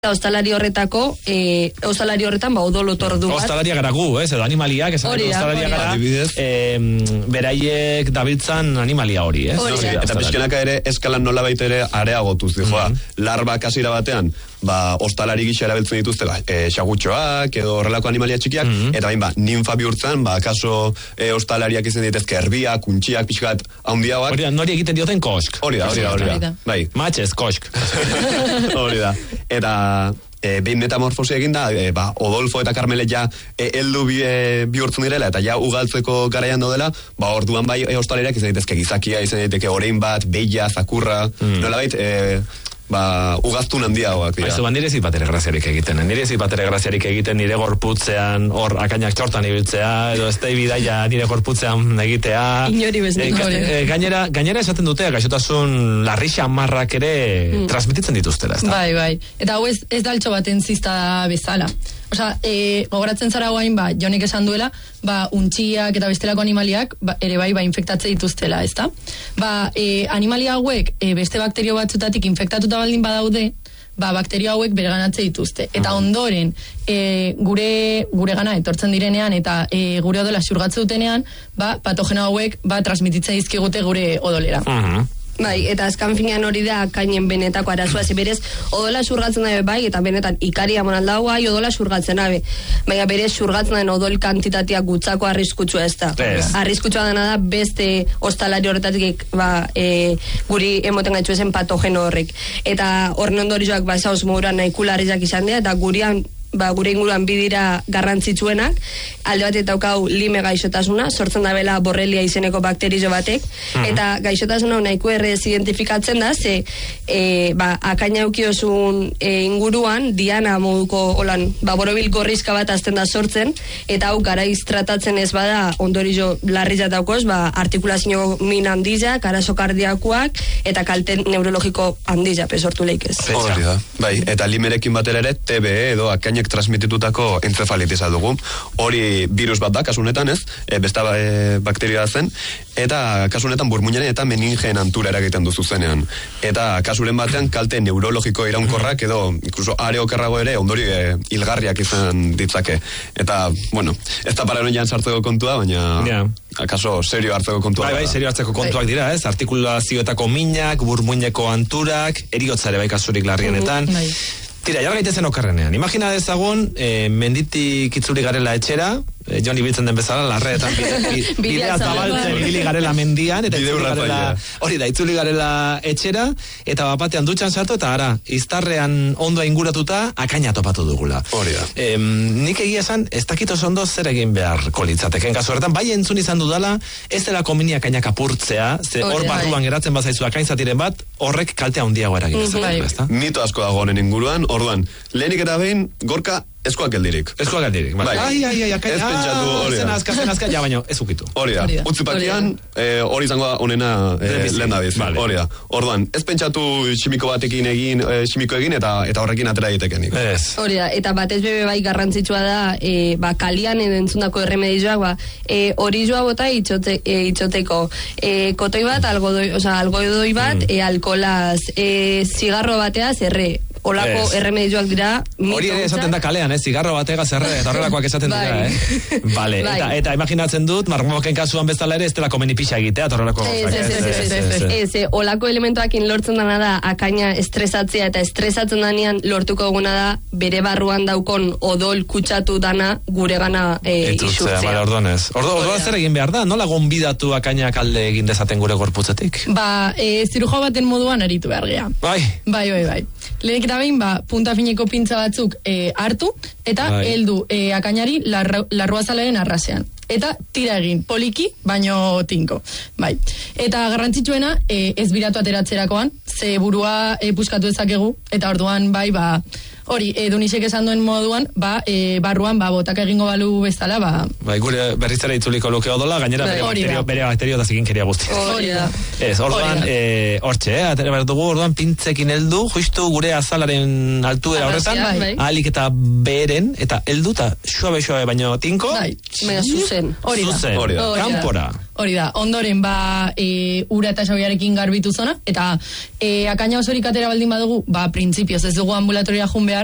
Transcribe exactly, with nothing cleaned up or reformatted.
Ostalari horretako, eh, ostalari horretan, ba, odolotordu bat. Ostalaria gara gu, ez, edo animaliak, esan dut ostalaria gara, eh, beraiek dabiltzan animalia hori, ez? No, eta pixkenaka ere, eskalan nola baita ere areagotuz, dijoa, mm-hmm. larba kasira batean, ba, ostalari gisa erabiltzen dituzte, ba, e, xagutxoak, edo horrelako animalia txikiak, mm-hmm. eta bain, ba, ninfa bihurtzen, ba, kaso e, ostalariak izan ditezke erbiak, kuntxiak, pixkat, haundiagoak. Hori da, nori egiten dioten kosk. Hori da, hori da, hori da. Bai. Matxez, kosk. Hori da. Eta e, behin metamorfosia egin da, e, ba, Odolfo eta Carmelet ja e, eldu bi, e, bihurtzen direla, eta ja ugaltzeko garaian dodela, ba, orduan bai e, ostalariak izan ditezke gizakia, izan diteke orein bat, beia, zakurra, mm. nola bait, e, ba, ugaztun handiagoak dira. Aizu, ba, nire ezit batere graziarik egiten. Nire ezit batere graziarik egiten nire gorputzean, hor akainak txortan ibiltzea, edo ez da bidaia nire gorputzean egitea. Inori beznik. E, e, gainera, gainera esaten dute, gaixotasun larrixa marrak ere mm. transmititzen dituztela, ez da? Bai, bai. Eta hau ez, ez daltxo baten zizta bezala. Osa, e, gogoratzen zara guain, ba, jonek esan duela, ba, untxiak eta bestelako animaliak, ba, ere bai, ba, infektatze dituztela, ez da? Ba, e, animalia hauek, e, beste bakterio batzutatik infektatuta baldin badaude, ba, bakterio hauek bereganatze dituzte. Eta ondoren, e, gure, gure gana etortzen direnean, eta e, gure odola xurgatze dutenean, ba, patogeno hauek, ba, transmititzen dizkigute gure odolera. Uh-huh. Bai, eta azkan finean hori da kainen benetako arazoa, ziberez, odola xurgatzen dabe bai, eta benetan ikaria monaldau bai, odola xurgatzen dabe. Baina berez xurgatzen dabe odol kantitatea gutzako arriskutsua ez da. Yes. Arriskutsua dena da beste ostalari horretatik ba, e, guri emoten gaitzu ezen patogeno horrek. Eta horren ondorioak ba, zauz moduran naikularrizak izan dira, eta gurian ba, gure inguruan bidira garrantzitsuenak, alde bat eta daukau lime gaixotasuna, sortzen da bela borrelia izeneko bakterizo batek, mm-hmm. eta gaixotasuna nahiko errez identifikatzen da, ze e, ba, akaina eukiosun e, inguruan, diana moduko holan, ba, borobil gorrizka bat azten da sortzen, eta hau garaiz tratatzen ez bada ondorizo larrizat daukoz, ba, artikulazio min handizak, arazo kardiakoak, eta kalte neurologiko handizak, sortu leikez. Hori da, bai, eta limerekin batera ere, T B E edo akaina transmititutako encefalitisa dugu. Hori virus bat da, kasunetan ez, e, besta e, bakterioa zen, eta kasunetan burmuinaren eta meningeen antura eragiten duzu zenean. Eta kasuren batean kalte neurologiko iraunkorrak edo incluso are okerrago ere ondori e, hilgarriak izan ditzake. Eta, bueno, ez da paranoian sartzeko kontua, baina yeah. akaso serio hartzeko kontua. Bai, bai, serio hartzeko kontuak dira, ez? Artikulazioetako minak, burmuineko anturak, eriotzare bai kasurik larrienetan. Bai. Tira, jarra gaitezen okerrenean. Imagina dezagun, eh, menditik itzuli garela etxera, eh, Joni biltzen den bezala, larreetan bide, bidea zabaltzen, ibili garela mendian, eta itzuli garela, hori da, itzuli garela etxera, eta bapatean dutxan sartu, eta ara, iztarrean ondoa inguratuta, akaina topatu dugula. Hori da. Eh, nik egia esan, ez dakitoz ondo zer egin beharko litzateken. Kasu horretan, bai entzun izan dudala, ez dela komini akainak apurtzea, ze hor barruan geratzen bazaizu akainzatiren bat, horrek kaltea handiago eragin dezake, mito asko dago honen inguruan. Orduan, lehenik eta behin, Gorka eskoak geldirik. Eskoak geldirik, bai. Ai, ai, ai, akaina. Ez pentsatu hori da. Zen azka, zen azka, ja, baino, ez ukitu. Hori da. Utzipakian, hori izango honena lehen dabiz. Hori da. Orduan, ez pentsatu ximiko batekin egin, ximiko egin, eta eta horrekin atera egitekenik. Ez. Hori da, eta batez bebe bai garrantzitsua da, e, ba, kalian entzundako erremedizioak, ba, e, hori joa bota itxote, e, itxoteko. E, kotoi bat, algodoi, oza, algodoi bat, mm. e, alkolaz, e, zigarro bateaz, erre. Olako erremedioak dira. Hori ere esaten da kalean, eh? Zigarro batega zerre, eta horrelakoak esaten dira, eh? Vale, eta, eta imaginatzen dut, marmoken kasuan bezala ere, ez dela komeni pixa egitea, eta horrelako. Ez, ez, ez, ez, ez, olako elementuakin lortzen dana da, akaina estresatzea, eta estresatzen danean lortuko duguna da, bere barruan daukon odol kutsatu dana gure gana e, isurtzea. Bale, orduan ez. Orduan zer egin behar da? Nola gonbidatu akainak alde egin dezaten gure gorputzetik? Ba, e, zirujo baten moduan aritu behar gea. Bai. Bai, bai, bai. Lehenik eta behin, ba, punta fineko pintza batzuk e, hartu, eta bai. heldu e, akainari larru, larruazalaren arrasean. Eta tira egin, poliki, baino tinko. Bai. Eta garrantzitsuena, e, ez biratu ateratzerakoan, ze burua e, puskatu ezakegu, eta orduan, bai, ba, hori, e, Dunisek esan duen moduan, ba, e, barruan, ba, botaka egingo balu bezala, ba... Bai, gure berrizera itzuliko luke odola, gainera bere bakterio, bere bakterio da zikin keria guzti. Hori da. Ez, orduan, e, hortxe, eh, atera behar dugu, orduan, pintzekin heldu, justu gure azalaren altuera horretan, bai. ahalik eta beren, eta heldu, eta suabe-suabe baino tinko, bai. Mega zuzen. Hori da. Zuzen, hori da. Kanpora. Hori da, ondoren ba e, ura eta xabiarekin garbitu zona, eta e, akaina osorik atera baldin badugu, ba, printzipioz ez dugu ambulatoria jun behar,